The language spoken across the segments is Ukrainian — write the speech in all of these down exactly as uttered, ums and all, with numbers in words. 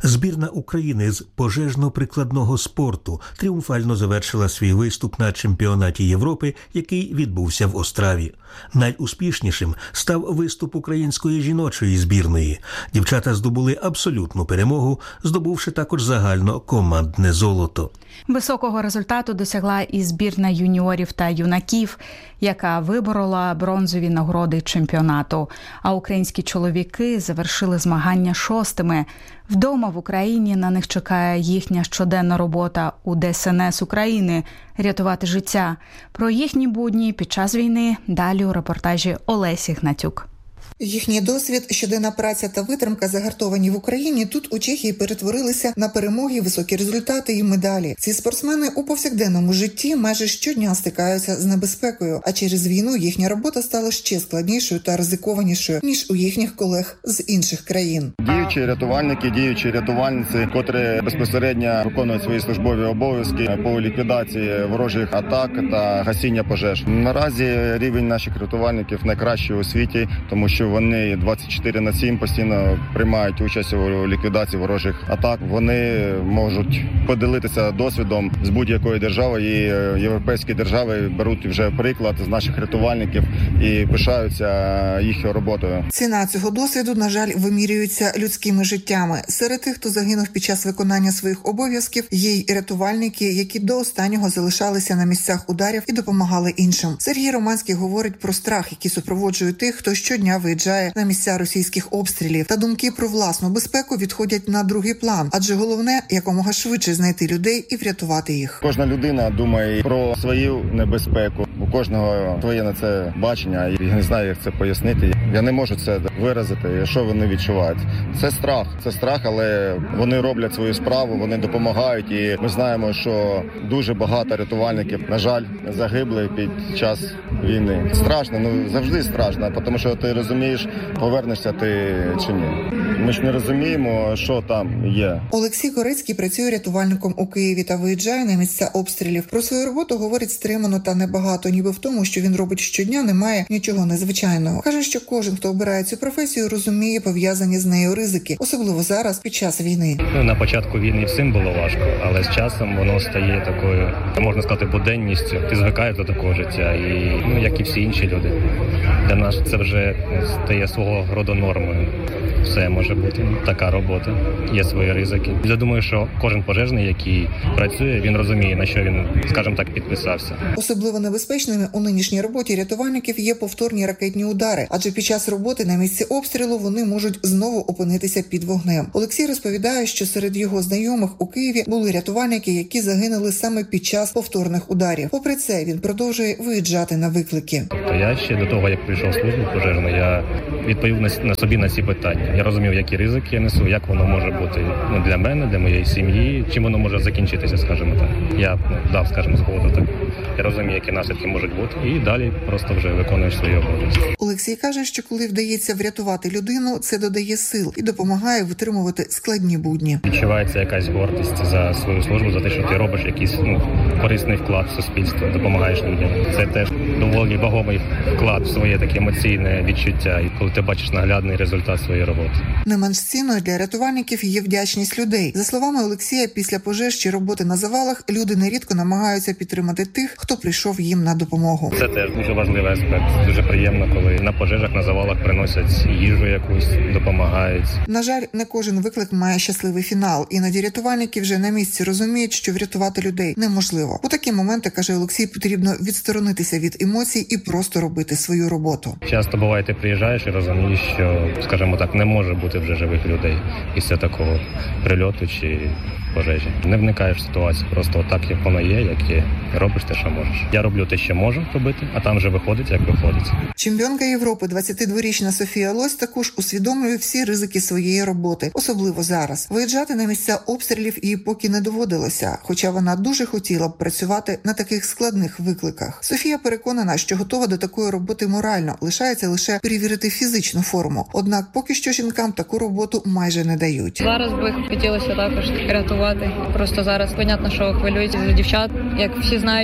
Збірна України з пожежно-прикладного спорту тріумфально завершила свій виступ на чемпіонаті Європи, який відбувся в Остраві. Найуспішнішим став виступ української жіночої збірної. Дівчата здобули абсолютну перемогу, здобувши також загально командне золото. Високого результату досягла і збірна юніорів та юнаків, яка виборола бронзові нагороди чемпіонату. А українські чоловіки завершили змагання шостими. Вдома в Україні на них чекає їхня щоденна робота у Де Ес Ен Ес України – рятувати життя. Про їхні будні під час війни далі у репортажі Олесі Гнатюк. Їхній досвід, щоденна праця та витримка, загартовані в Україні, тут у Чехії перетворилися на перемоги, високі результати і медалі. Ці спортсмени у повсякденному житті майже щодня стикаються з небезпекою, а через війну їхня робота стала ще складнішою та ризикованішою, ніж у їхніх колег з інших країн. Діючі рятувальники, діючі рятувальниці, котрі безпосередньо виконують свої службові обов'язки по ліквідації ворожих атак та гасіння пожеж. Наразі рівень наших рятувальників найкращий у світі, тому що вони двадцять чотири на сім постійно приймають участь у ліквідації ворожих атак. Вони можуть поділитися досвідом з будь-якої держави, і європейські держави беруть вже приклад з наших рятувальників і пишаються їхньою роботою. Ціна цього досвіду, на жаль, вимірюється людськими життями. Серед тих, хто загинув під час виконання своїх обов'язків, є й рятувальники, які до останнього залишалися на місцях ударів і допомагали іншим. Сергій Романський говорить про страх, який супроводжує тих, хто щодня виїжджає на місця російських обстрілів, та думки про власну безпеку відходять на другий план, адже головне – якомога швидше знайти людей і врятувати їх. Кожна людина думає про свою небезпеку. У кожного своє на це бачення, і я не знаю, як це пояснити. Я не можу це виразити, що вони відчувають. Це страх, це страх, але вони роблять свою справу, вони допомагають, і ми знаємо, що дуже багато рятувальників, на жаль, загибли під час війни. Страшно, ну завжди страшно, тому що ти розумієш, повернешся ти чи ні. Ми ж не розуміємо, що там є. Олексій Корецький працює рятувальником у Києві та виїжджає на місця обстрілів. Про свою роботу говорить стримано та небагато, ніби в тому, що він робить щодня, немає нічого незвичайного. Каже, що кожен, хто обирає цю професію, розуміє пов'язані з нею ризики, особливо зараз, під час війни. Ну, на початку війни всім було важко, але з часом воно стає такою, можна сказати, буденністю. Ти звикаєш до такого життя, і ну, як і всі інші люди. Для нас це вже стає свого роду нормою. Все може бути. Така робота. Є свої ризики. Я думаю, що кожен пожежний, який працює, він розуміє, на що він, скажімо так, підписався. Особливо небезпечними у нинішній роботі рятувальників є повторні ракетні удари, адже під час роботи на місці обстрілу вони можуть знову опинитися під вогнем. Олексій розповідає, що серед його знайомих у Києві були рятувальники, які загинули саме під час повторних ударів. Попри це, він продовжує виїжджати на виклики. Тобто я ще до того, як прийшов в службу пожежну, я відповів на, на собі на ці питання. Я розумів, які ризики я несу, як воно може бути ну, для мене, для моєї сім'ї, чим воно може закінчитися, скажімо так. Я ну, дав, скажімо, згоду так. Я розумію, які наслідки можуть бути, і далі просто вже виконуєш свої обов'язки. Олексій каже, що коли вдається врятувати людину, це додає сил і допомагає витримувати складні будні. Відчувається якась гордість за свою службу, за те, що ти робиш якийсь ну, корисний вклад в суспільство, допомагаєш людям. Це теж доволі вагомий вклад в своє таке емоційне відчуття, і коли ти бачиш наглядний результат своєї роботи. Не менш цінною для рятувальників є вдячність людей. За словами Олексія, після пожеж чи роботи на завалах люди нерідко намагаються підтримати тих, хто прийшов їм на допомогу. Це теж дуже важливий аспект. Дуже приємно, коли на пожежах, на завалах приносять їжу якусь, допомагають. На жаль, не кожен виклик має щасливий фінал. Іноді рятувальники вже на місці розуміють, що врятувати людей неможливо. У такі моменти, каже Олексій, потрібно відсторонитися від емоцій і просто робити свою роботу. Часто буває, ти приїжджаєш і розумієш, що, скажімо так, не може бути вже живих людей після такого прильоту чи пожежі. Не вникаєш в ситуацію, просто так, як воно є, як є, і робиш те, що можеш. Я роблю те, що можу робити, а там вже виходить, як виходить. Чемпіонка Європи, двадцятидворічна Софія Лось, також усвідомлює всі ризики своєї роботи, особливо зараз. Виїжджати на місця обстрілів їй поки не доводилося, хоча вона дуже хотіла б працювати на таких складних викликах. Софія переконана, що готова до такої роботи морально, лишається лише перевірити фізичну форму. Однак поки що жінкам таку роботу майже не дають. Зараз би хотілося також рятувати. Просто зараз, понятно, що хвилюють за дівчат. Як всі знають, хлопці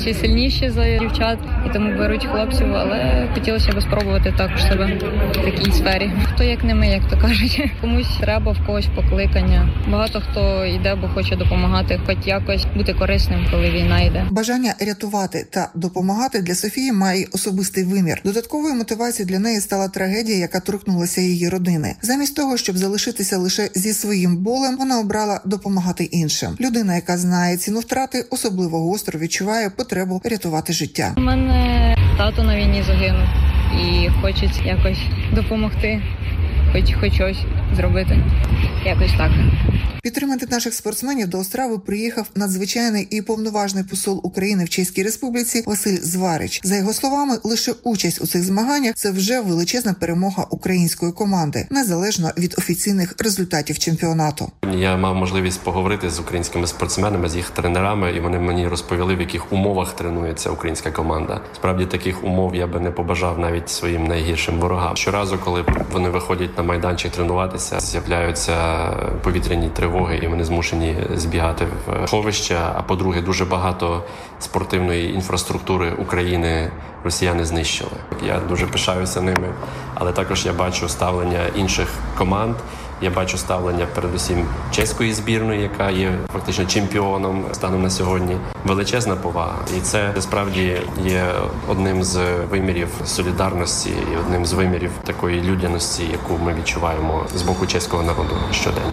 хлопці сильніші за дівчат, і тому беруть хлопців, але хотілося б спробувати також себе в такій сфері. Хто як не ми, як то кажуть. Комусь треба, в когось покликання. Багато хто йде, бо хоче допомагати, хоч якось бути корисним, коли війна йде. Бажання рятувати та допомагати для Софії має особистий вимір. Додатковою мотивацією для неї стала трагедія, яка торкнулася її родини. Замість того, щоб залишитися лише зі своїм болем, вона обрала допомагати іншим. Людина, яка знає ціну втрати, особливо гостро відчуває потребу рятувати життя. У мене тато на війні загинув і хочуть якось допомогти, хоч хоч щось зробити. Якось так. Підтримати наших спортсменів до Острави приїхав надзвичайний і повноважний посол України в Чеській Республіці Василь Зварич. За його словами, лише участь у цих змаганнях – це вже величезна перемога української команди, незалежно від офіційних результатів чемпіонату. Я мав можливість поговорити з українськими спортсменами, з їх тренерами, і вони мені розповіли, в яких умовах тренується українська команда. Справді, таких умов я би не побажав навіть своїм найгіршим ворогам. Щоразу, коли вони виходять на майданчик тренуватися, з'являються повітряні тривоги, і вони змушені збігати в сховища. А по-друге, дуже багато спортивної інфраструктури України росіяни знищили. Я дуже пишаюся ними, але також я бачу ставлення інших команд. Я бачу ставлення передусім чеської збірної, яка є фактично чемпіоном станом на сьогодні. Величезна повага. І це справді є одним з вимірів солідарності і одним з вимірів такої людяності, яку ми відчуваємо з боку чеського народу щоденно.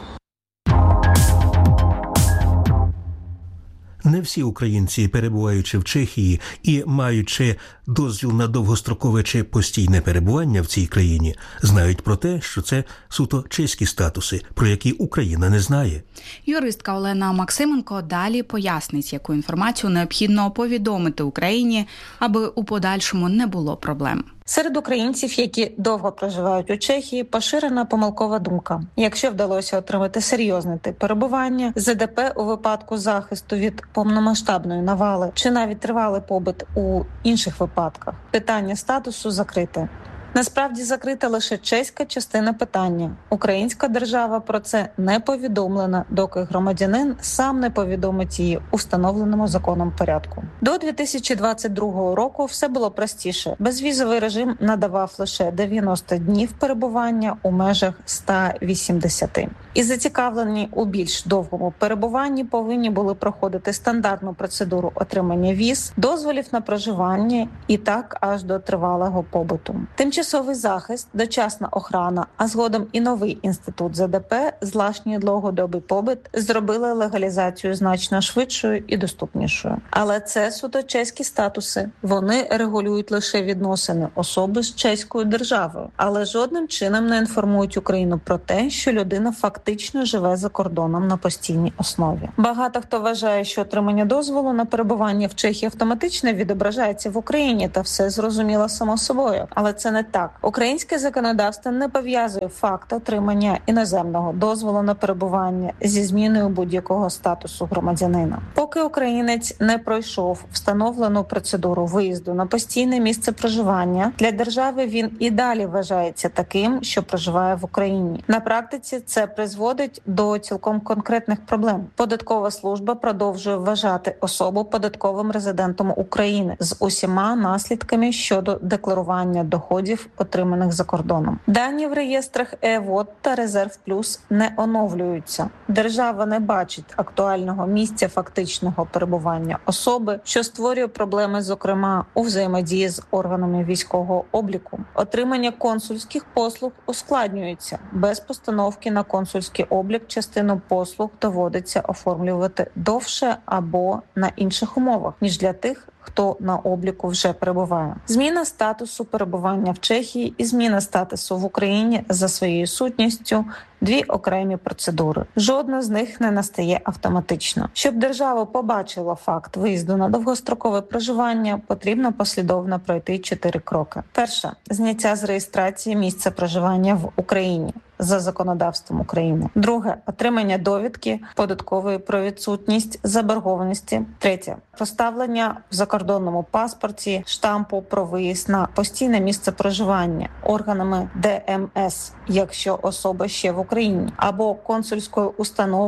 Не всі українці, перебуваючи в Чехії і маючи дозвіл на довгострокове чи постійне перебування в цій країні, знають про те, що це суто чеські статуси, про які Україна не знає. Юристка Олена Максименко далі пояснить, яку інформацію необхідно повідомити Україні, аби у подальшому не було проблем. Серед українців, які довго проживають у Чехії, поширена помилкова думка. Якщо вдалося отримати серйозний тип перебування, ЗДП у випадку захисту від повномасштабної навали чи навіть тривалий побит у інших випадках, питання статусу закрите. Насправді закрита лише чеська частина питання. Українська держава про це не повідомлена, доки громадянин сам не повідомить її у встановленому законом порядку. До дві тисячі двадцять другого року все було простіше. Безвізовий режим надавав лише дев'яносто днів перебування у межах сто вісімдесят. І зацікавлені у більш довгому перебуванні повинні були проходити стандартну процедуру отримання віз, дозволів на проживання і так аж до тривалого побуту. Тимчасовий захист, дочасна охорона, а згодом і новий інститут ЗДП, злашній довгодобий побит, зробили легалізацію значно швидшою і доступнішою. Але це суто чеські статуси. Вони регулюють лише відносини особи з чеською державою, але жодним чином не інформують Україну про те, що людина фактично фактично живе за кордоном на постійній основі. Багато хто вважає, що отримання дозволу на перебування в Чехії автоматично відображається в Україні, та все зрозуміло само собою. Але це не так. Українське законодавство не пов'язує факт отримання іноземного дозволу на перебування зі зміною будь-якого статусу громадянина. Поки українець не пройшов встановлену процедуру виїзду на постійне місце проживання, для держави він і далі вважається таким, що проживає в Україні. На практиці це призводить до цілком конкретних проблем. Податкова служба продовжує вважати особу податковим резидентом України з усіма наслідками щодо декларування доходів, отриманих за кордоном. Дані в реєстрах ЕВОД та Резерв Плюс не оновлюються. Держава не бачить актуального місця фактичного перебування особи, що створює проблеми, зокрема, у взаємодії з органами військового обліку. Отримання консульських послуг ускладнюється. Без постановки на консульський облік частину послуг доводиться оформлювати довше або на інших умовах, ніж для тих, хто на обліку вже перебуває. Зміна статусу перебування в Чехії і зміна статусу в Україні за своєю сутністю – дві окремі процедури. Жодна з них не настає автоматично. Щоб держава побачила факт виїзду на довгострокове проживання, потрібно послідовно пройти чотири кроки. Перше – зняття з реєстрації місця проживання в Україні за законодавством України. Друге – отримання довідки податкової про відсутність заборгованості. Третє – поставлення в закордонному паспорті штампу про виїзд на постійне місце проживання органами ДМС, якщо особа ще в Україні, або консульською установою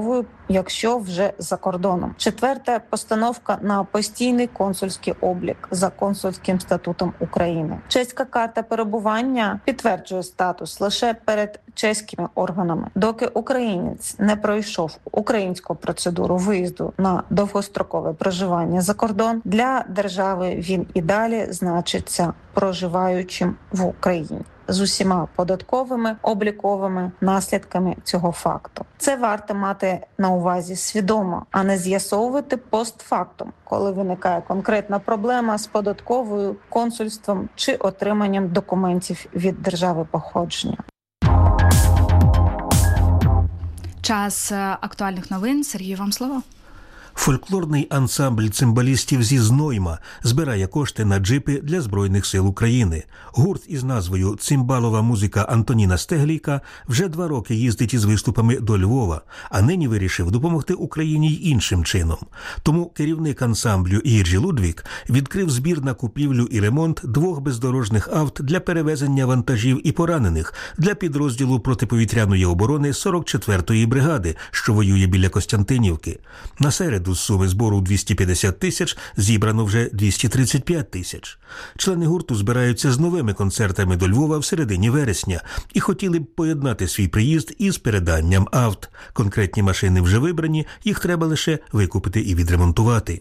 якщо вже за кордоном. Четверте – постановка на постійний консульський облік за консульським статутом України. Чеська карта перебування підтверджує статус лише перед чеськими органами. Доки українець не пройшов українську процедуру виїзду на довгострокове проживання за кордон, для держави він і далі значиться проживаючим в Україні з усіма податковими, обліковими наслідками цього факту. Це варто мати на увазі свідомо, а не з'ясовувати постфактум, коли виникає конкретна проблема з податковою, консульством чи отриманням документів від держави походження. Час актуальних новин. Сергій, вам слово. Фольклорний ансамбль цимбалістів зі Знойма збирає кошти на джипи для Збройних сил України. Гурт із назвою «Цимбалова музика» Антоніна Стеглійка вже два роки їздить із виступами до Львова, а нині вирішив допомогти Україні й іншим чином. Тому керівник ансамблю Єржі Лудвік відкрив збір на купівлю і ремонт двох бездорожних авт для перевезення вантажів і поранених для підрозділу протиповітряної оборони сорок четвертої бригади, що воює біля Костянтинівки. На середу з суми збору двісті п'ятдесят тисяч зібрано вже двісті тридцять п'ять тисяч. Члени гурту збираються з новими концертами до Львова в середині вересня і хотіли б поєднати свій приїзд із переданням авт. Конкретні машини вже вибрані, їх треба лише викупити і відремонтувати.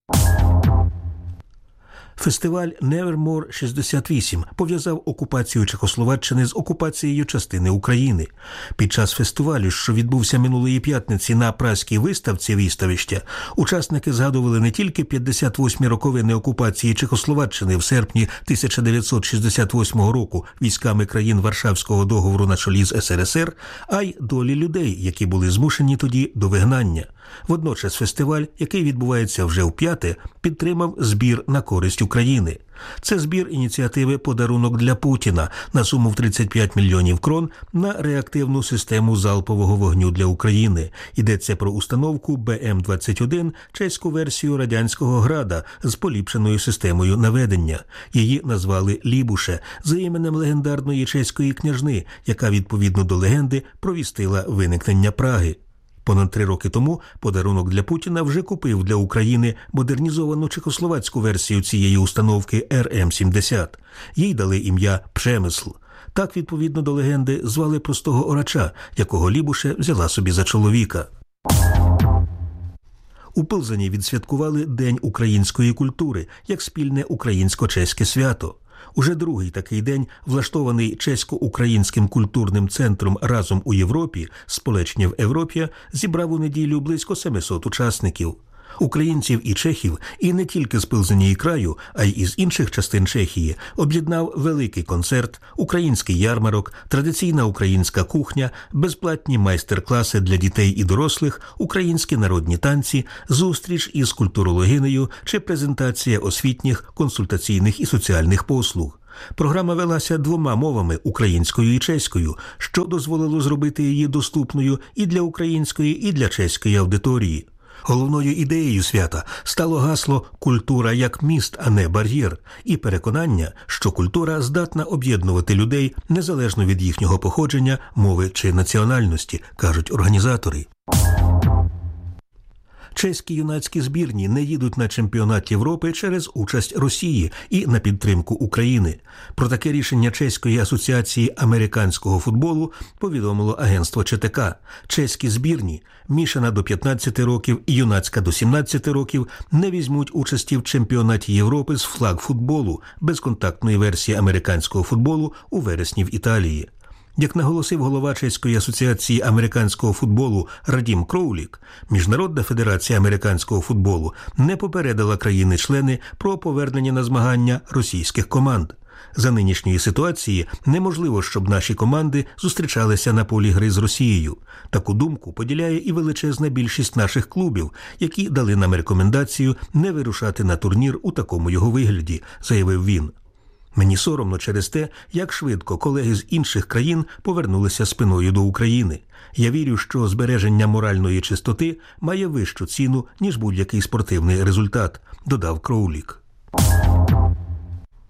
Фестиваль «Nevermore шістдесят вісім» пов'язав окупацію Чехословаччини з окупацією частини України. Під час фестивалю, що відбувся минулої п'ятниці на Празькій виставці «Виставище», учасники згадували не тільки п'ятдесят восьмі роковини окупації Чехословаччини в серпні тисяча дев'ятсот шістдесят восьмого року військами країн Варшавського договору на чолі з ес ер ес ер, а й долі людей, які були змушені тоді до вигнання. Водночас фестиваль, який відбувається вже вп'яте, підтримав збір на користь України. Це збір ініціативи «Подарунок для Путіна» на суму в тридцять п'ять мільйонів крон на реактивну систему залпового вогню для України. Йдеться про установку Бе Ем двадцять один, чеську версію радянського «Града» з поліпшеною системою наведення. Її назвали «Лібуше» за іменем легендарної чеської княжни, яка відповідно до легенди провістила виникнення Праги. Понад три роки тому «Подарунок для Путіна» вже купив для України модернізовану чехословацьку версію цієї установки Ер Ем сімдесят. Їй дали ім'я «Пшемисл». Так, відповідно до легенди, звали простого орача, якого Лібуше взяла собі за чоловіка. У Пилзені відсвяткували День української культури, як спільне українсько-чеське свято. Уже другий такий день, влаштований чесько-українським культурним центром «Разом у Європі», «Сполечення в Європі», зібрав у неділю близько семисот учасників. Українців і чехів, і не тільки з Пилзені і краю, а й із інших частин Чехії, об'єднав великий концерт, український ярмарок, традиційна українська кухня, безплатні майстер-класи для дітей і дорослих, українські народні танці, зустріч із культурологинею чи презентація освітніх, консультаційних і соціальних послуг. Програма велася двома мовами – українською і чеською, що дозволило зробити її доступною і для української, і для чеської аудиторії. Головною ідеєю свята стало гасло «Культура як міст, а не бар'єр» і переконання, що культура здатна об'єднувати людей незалежно від їхнього походження, мови чи національності, кажуть організатори. Чеські юнацькі збірні не їдуть на чемпіонат Європи через участь Росії і на підтримку України. Про таке рішення Чеської асоціації американського футболу повідомило агентство Че Те Ка. Чеські збірні, мішана до п'ятнадцяти років і юнацька до сімнадцяти років, не візьмуть участі в чемпіонаті Європи з флаг-футболу, безконтактної версії американського футболу у вересні в Італії. Як наголосив голова Чеської асоціації американського футболу Радім Кроулік, Міжнародна федерація американського футболу не попередила країни-члени про повернення на змагання російських команд. За нинішньої ситуації неможливо, щоб наші команди зустрічалися на полі гри з Росією. Таку думку поділяє і величезна більшість наших клубів, які дали нам рекомендацію не вирушати на турнір у такому його вигляді, заявив він. Мені соромно через те, як швидко колеги з інших країн повернулися спиною до України. Я вірю, що збереження моральної чистоти має вищу ціну, ніж будь-який спортивний результат, додав Кроулік.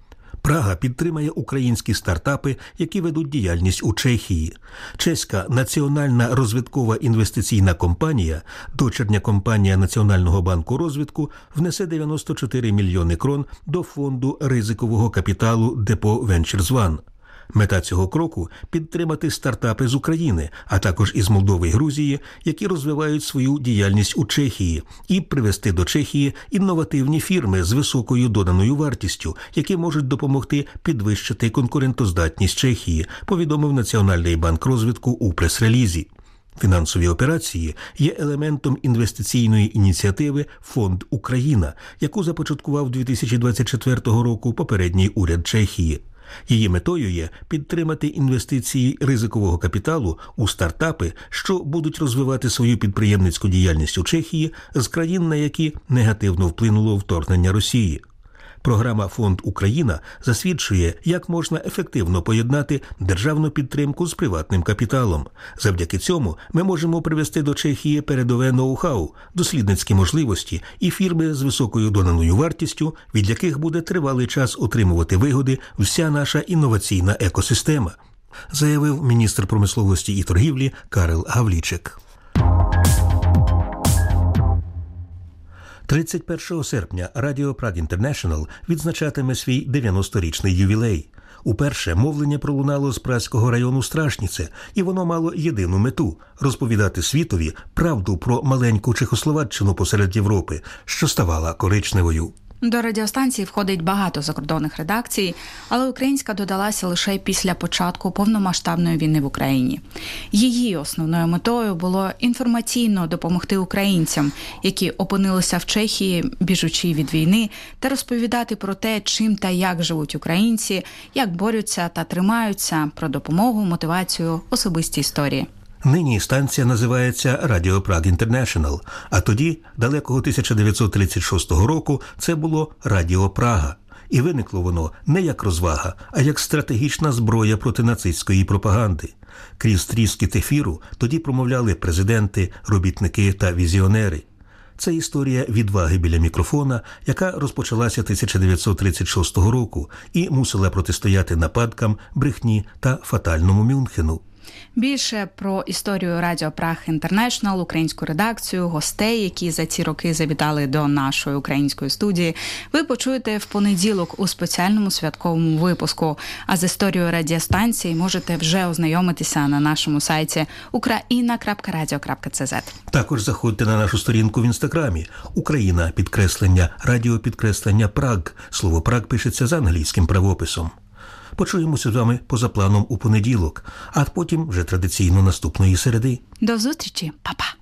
Прага підтримає українські стартапи, які ведуть діяльність у Чехії. Чеська Національна розвиткова інвестиційна компанія, дочірня компанія Національного банку розвитку, внесе дев'яносто чотири мільйони крон до фонду ризикового капіталу Депо Ventures One. Мета цього кроку – підтримати стартапи з України, а також із Молдови і Грузії, які розвивають свою діяльність у Чехії, і привести до Чехії інновативні фірми з високою доданою вартістю, які можуть допомогти підвищити конкурентоздатність Чехії, повідомив Національний банк розвитку у прес-релізі. Фінансові операції є елементом інвестиційної ініціативи «Фонд Україна», яку започаткував дві тисячі двадцять четвертого року попередній уряд Чехії. Її метою є підтримати інвестиції ризикового капіталу у стартапи, що будуть розвивати свою підприємницьку діяльність у Чехії з країн, на які негативно вплинуло вторгнення Росії. Програма «Фонд Україна» засвідчує, як можна ефективно поєднати державну підтримку з приватним капіталом. Завдяки цьому ми можемо привести до Чехії передове ноу-хау, дослідницькі можливості і фірми з високою донаною вартістю, від яких буде тривалий час отримувати вигоди вся наша інноваційна екосистема, заявив міністр промисловості і торгівлі Карел Гавлічек. тридцять першого серпня Радіо Праг Інтернешнл відзначатиме свій дев'яносторічний ювілей. Уперше мовлення пролунало з Празького району Страшніце, і воно мало єдину мету – розповідати світові правду про маленьку Чехословаччину посеред Європи, що ставала коричневою. До радіостанції входить багато закордонних редакцій, але українська додалася лише після початку повномасштабної війни в Україні. Її основною метою було інформаційно допомогти українцям, які опинилися в Чехії, біжучи від війни, та розповідати про те, чим та як живуть українці, як борються та тримаються, про допомогу, мотивацію, особисті історії. Нині станція називається Радіо Праг Інтернешнл, а тоді, далекого тисяча дев'ятсот тридцять шостого року, це було Радіо Прага. І виникло воно не як розвага, а як стратегічна зброя проти нацистської пропаганди. Крізь тріскіт ефіру тоді промовляли президенти, робітники та візіонери. Це історія відваги біля мікрофона, яка розпочалася тисяча дев'ятсот тридцять шостого року і мусила протистояти нападкам, брехні та фатальному Мюнхену. Більше про історію Радіо Праг Інтернешнл, українську редакцію, гостей, які за ці роки завітали до нашої української студії, ви почуєте в понеділок у спеціальному святковому випуску. А з історією радіостанції можете вже ознайомитися на нашому сайті україна крапка радіо крапка це зет. Також заходьте на нашу сторінку в Інстаграмі «Україна, підкреслення, радіо, підкреслення, Праг». Слово «Праг» пишеться з англійським правописом. Почуємося з вами поза планом у понеділок, а потім вже традиційно наступної середи. До зустрічі, па-па!